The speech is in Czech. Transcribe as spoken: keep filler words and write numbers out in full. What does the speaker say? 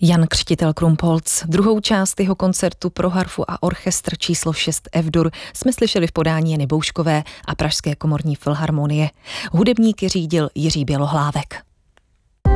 Jan Křtitel Krumpholz. Druhou část jeho koncertu pro harfu a orchestr číslo šest F-dur jsme slyšeli v podání Jany Bouškové a Pražské komorní filharmonie. Hudebníky řídil Jiří Bělohlávek.